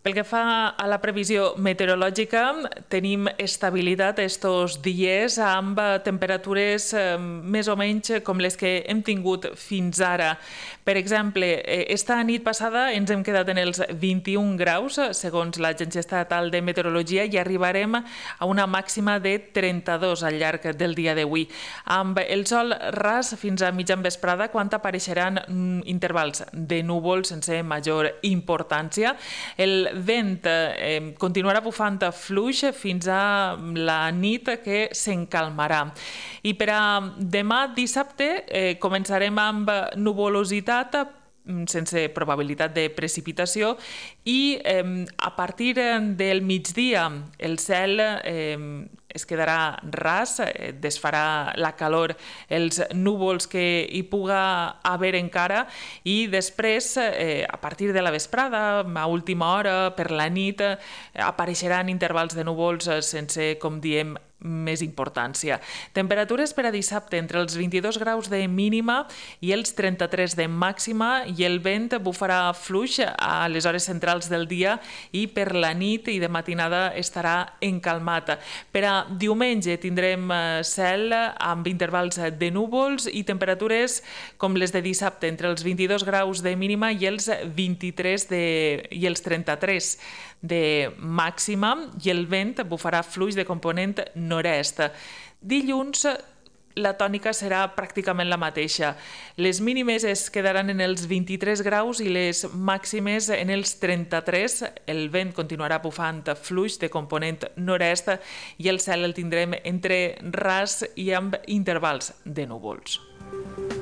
Pel que fa a la previsió meteorològica, tenim estabilitat estos dies amb temperatures més o menys com les que hem tingut fins ara. Per exemple, esta nit passada ens hem quedat en els 21 graus, segons l'Agència Estatal de Meteorologia, i arribarem a una màxima de 32 al llarg del dia d'avui. Amb el sol ras fins a mitjan vesprada, quan apareixeran intervals de núvols sense major importància. El vent continuarà bufant fluix fins a la nit, que s'encalmarà. I per a demà dissabte començarem amb nuvolositat sense probabilitat de precipitació i a partir del migdia el cel es quedarà ras, desfarà la calor els núvols que hi puga haver encara i després, a partir de la vesprada, a última hora, per la nit, apareixeran intervals de núvols sense, com diem, més importància. Temperatures per a dissabte entre els 22 graus de mínima i els 33 de màxima, i el vent bufarà fluix a les hores centrals del dia i per la nit i de matinada estarà encalmat. Per a diumenge tindrem cel amb intervals de núvols i temperatures com les de dissabte entre els 22 graus de mínima i els 33 de màxima, i el vent bufarà fluix de component nord-est. Dilluns la tònica serà pràcticament la mateixa. Les mínimes es quedaran en els 23 graus i les màximes en els 33. El vent continuarà bufant fluix de component nord-est i el cel el tindrem entre ras i amb intervals de núvols.